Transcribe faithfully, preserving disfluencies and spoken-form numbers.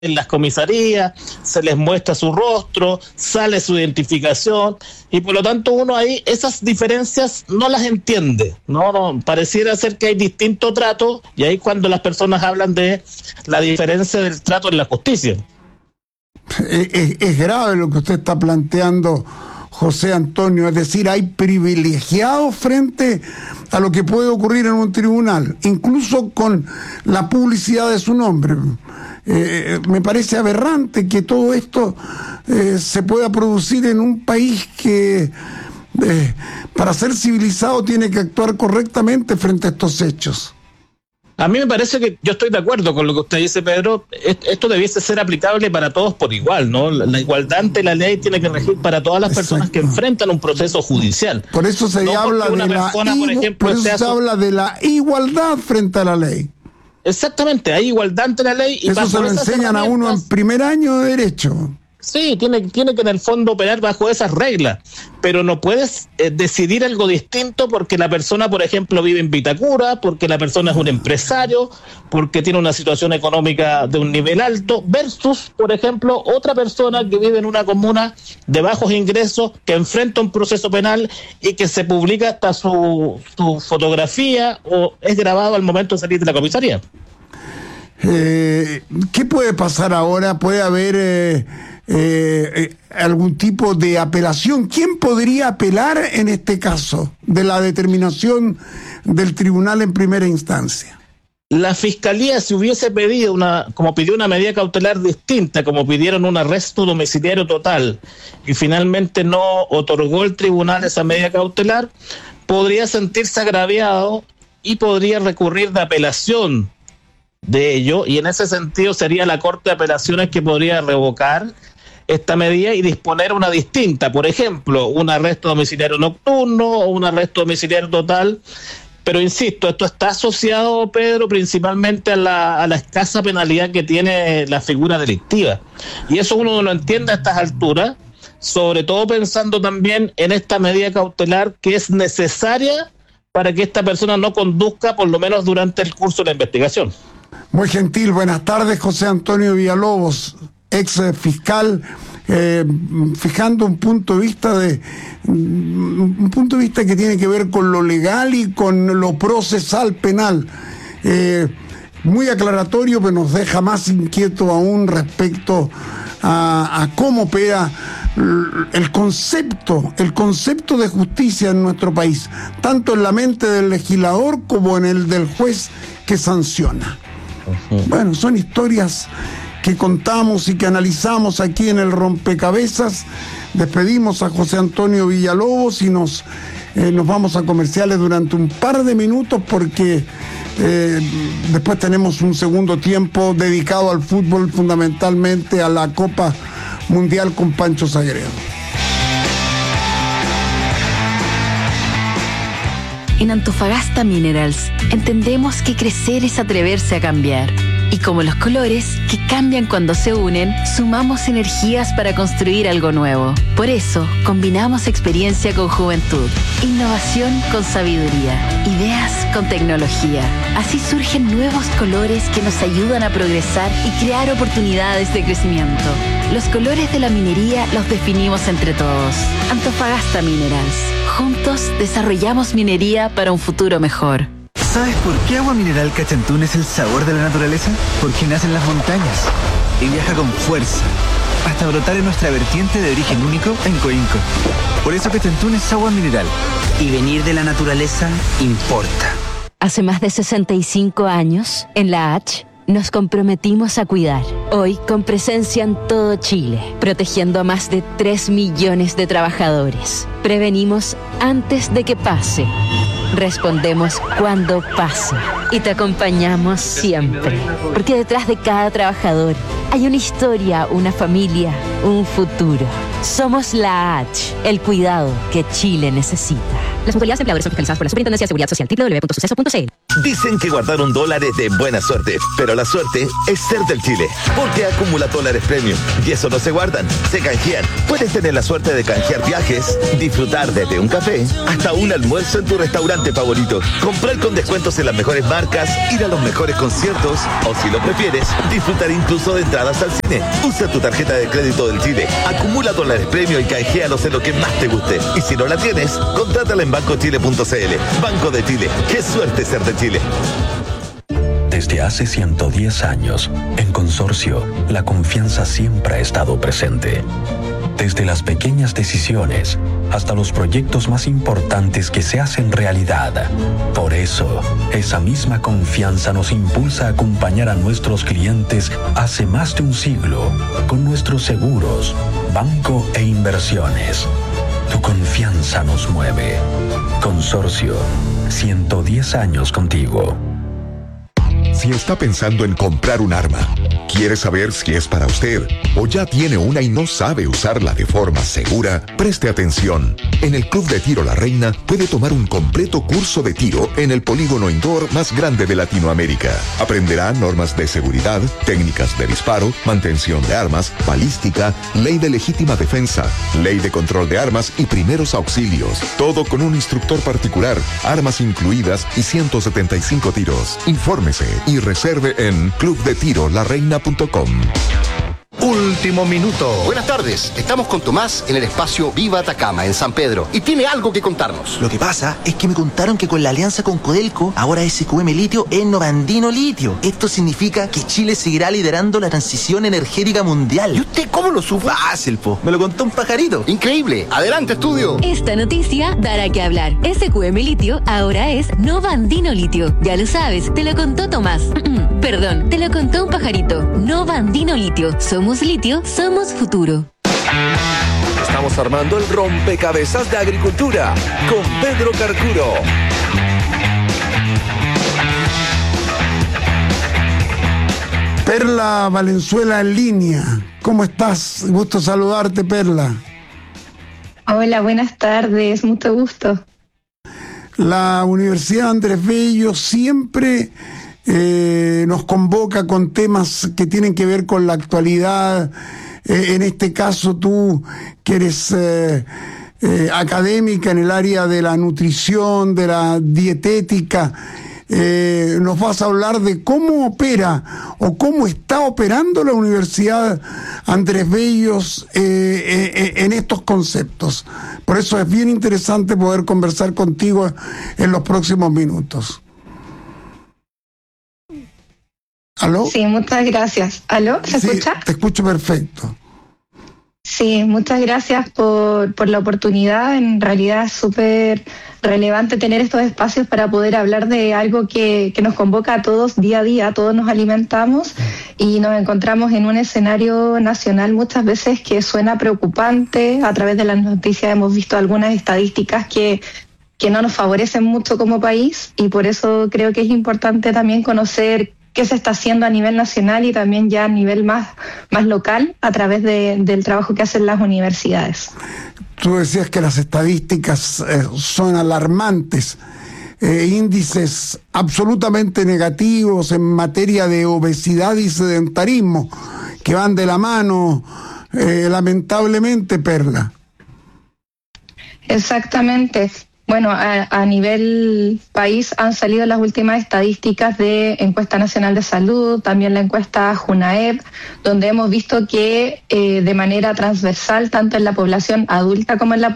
en las comisarías, se les muestra su rostro, sale su identificación, y por lo tanto uno ahí esas diferencias no las entiende, no, no pareciera ser que hay distinto trato, y ahí cuando las personas hablan de la diferencia del trato en la justicia. Es, es, es grave lo que usted está planteando, José Antonio, es decir, hay privilegiados frente a lo que puede ocurrir en un tribunal, incluso con la publicidad de su nombre. Eh, me parece aberrante que todo esto eh, se pueda producir en un país que eh, para ser civilizado tiene que actuar correctamente frente a estos hechos. A mí me parece que yo estoy de acuerdo con lo que usted dice, Pedro. Esto debiese ser aplicable para todos por igual, ¿no? La igualdad ante la ley tiene que regir para todas las personas Exacto. que enfrentan un proceso judicial. Por eso se no habla de la persona, por ejemplo, por eso se su... habla de la igualdad frente a la ley. Exactamente, hay igualdad ante la ley. Y eso se lo enseñan a uno en primer año de derecho. Sí, tiene, tiene que en el fondo operar bajo esas reglas, pero no puedes eh, decidir algo distinto porque la persona, por ejemplo, vive en Vitacura, porque la persona es un empresario, porque tiene una situación económica de un nivel alto, versus, por ejemplo, otra persona que vive en una comuna de bajos ingresos, que enfrenta un proceso penal y que se publica hasta su, su fotografía o es grabado al momento de salir de la comisaría. Eh, ¿Qué puede pasar ahora? ¿Puede haber eh, eh, algún tipo de apelación? ¿Quién podría apelar en este caso de la determinación del tribunal en primera instancia? La Fiscalía, si hubiese pedido una, como pidió una medida cautelar distinta, como pidieron un arresto domiciliario total, y finalmente no otorgó el tribunal esa medida cautelar, podría sentirse agraviado y podría recurrir de apelación de ello, y en ese sentido sería la Corte de Apelaciones que podría revocar esta medida y disponer una distinta, por ejemplo, un arresto domiciliario nocturno o un arresto domiciliario total. Pero insisto, esto está asociado, Pedro, principalmente a la, a la escasa penalidad que tiene la figura delictiva, y eso uno no lo entiende a estas alturas, sobre todo pensando también en esta medida cautelar que es necesaria para que esta persona no conduzca, por lo menos durante el curso de la investigación. Muy gentil, buenas tardes, José Antonio Villalobos, ex fiscal, eh, fijando un punto de vista de un punto de vista que tiene que ver con lo legal y con lo procesal penal. Eh, muy aclaratorio, pero nos deja más inquieto aún respecto a, a cómo opera el concepto, el concepto de justicia en nuestro país, tanto en la mente del legislador como en el del juez que sanciona. Uh-huh. Bueno, son historias que contamos y que analizamos aquí en el Rompecabezas. Despedimos a José Antonio Villalobos y nos, eh, nos vamos a comerciales durante un par de minutos porque eh, después tenemos un segundo tiempo dedicado al fútbol, fundamentalmente a la Copa Mundial con Pancho Sagredo. En Antofagasta Minerals entendemos que crecer es atreverse a cambiar. Y como los colores, que cambian cuando se unen, sumamos energías para construir algo nuevo. Por eso, combinamos experiencia con juventud, innovación con sabiduría, ideas con tecnología. Así surgen nuevos colores que nos ayudan a progresar y crear oportunidades de crecimiento. Los colores de la minería los definimos entre todos. Antofagasta Minerals. Juntos desarrollamos minería para un futuro mejor. ¿Sabes por qué Agua Mineral Cachantún es el sabor de la naturaleza? Porque nace en las montañas y viaja con fuerza hasta brotar en nuestra vertiente de origen único en Coinco. Por eso Cachantún es agua mineral. Y venir de la naturaleza importa. Hace más de sesenta y cinco años, en la H, nos comprometimos a cuidar. Hoy, con presencia en todo Chile, protegiendo a más de tres millones de trabajadores. Prevenimos antes de que pase. Respondemos cuando pasa y te acompañamos siempre, porque detrás de cada trabajador hay una historia, una familia, un futuro. Somos la H, el cuidado que Chile necesita. Las mutualidades empleadores son fiscalizadas por la Superintendencia de Seguridad Social, w w w punto suceso punto c l. Dicen que guardar un dólar es de buena suerte, pero la suerte es ser del Chile, porque acumula dólares premium y eso no se guardan, se canjean. Puedes tener la suerte de canjear viajes, disfrutar desde un café hasta un almuerzo en tu restaurante favorito, comprar con descuentos en las mejores marcas, ir a los mejores conciertos o, si lo prefieres, disfrutar incluso de entradas al cine. Usa tu tarjeta de crédito del Chile, acumula dólares premium y canjealos en lo que más te guste. Y si no la tienes, contrátala en banco chile punto c l. Banco de Chile, qué suerte ser de Chile. Desde hace ciento diez años, en Consorcio, la confianza siempre ha estado presente. Desde las pequeñas decisiones hasta los proyectos más importantes que se hacen realidad. Por eso, esa misma confianza nos impulsa a acompañar a nuestros clientes hace más de un siglo con nuestros seguros, banco e inversiones. Tu confianza nos mueve. Consorcio, ciento diez años contigo. Si está pensando en comprar un arma, quiere saber si es para usted o ya tiene una y no sabe usarla de forma segura, preste atención. En el Club de Tiro La Reina puede tomar un completo curso de tiro en el polígono indoor más grande de Latinoamérica. Aprenderá normas de seguridad, técnicas de disparo, mantención de armas, balística, ley de legítima defensa, ley de control de armas y primeros auxilios. Todo con un instructor particular, armas incluidas y ciento setenta y cinco tiros. Infórmese y reserve en club de tiro la reina punto com. Último minuto. Buenas tardes, estamos con Tomás en el espacio Viva Atacama, en San Pedro, y tiene algo que contarnos. Lo que pasa es que me contaron que con la alianza con Codelco, ahora S Q M Litio es Novandino Litio. Esto significa que Chile seguirá liderando la transición energética mundial. ¿Y usted cómo lo supo? Fácil, po. Me lo contó un pajarito. Increíble. Adelante, estudio. Esta noticia dará que hablar. S Q M Litio ahora es Novandino Litio. Ya lo sabes, te lo contó Tomás. Perdón, te lo contó un pajarito. Novandino Litio. Somos litio, somos futuro. Estamos armando el rompecabezas de agricultura con Pedro Carcuro. Perla Valenzuela en línea. ¿Cómo estás? Gusto saludarte, Perla. Hola, buenas tardes, mucho gusto. La Universidad Andrés Bello siempre eh, nos convoca con temas que tienen que ver con la actualidad. Eh, en este caso, tú que eres eh, eh, académica en el área de la nutrición, de la dietética, eh, nos vas a hablar de cómo opera o cómo está operando la Universidad Andrés Bello eh, eh, en estos conceptos. Por eso es bien interesante poder conversar contigo en los próximos minutos. ¿Aló? Sí, muchas gracias. ¿Aló? ¿Se sí, escucha? Te escucho perfecto. Sí, muchas gracias por, por la oportunidad. En realidad es súper relevante tener estos espacios para poder hablar de algo que, que nos convoca a todos día a día. Todos nos alimentamos y nos encontramos en un escenario nacional muchas veces que suena preocupante. A través de las noticias hemos visto algunas estadísticas que, que no nos favorecen mucho como país, y por eso creo que es importante también conocer qué se está haciendo a nivel nacional y también ya a nivel más, más local a través de, del trabajo que hacen las universidades. Tú decías que las estadísticas eh, son alarmantes, eh, índices absolutamente negativos en materia de obesidad y sedentarismo, que van de la mano, eh, lamentablemente, Perla. Exactamente. Bueno, a, a nivel país han salido las últimas estadísticas de Encuesta Nacional de Salud, también la encuesta Junaep, donde hemos visto que eh, de manera transversal, tanto en la población adulta como en la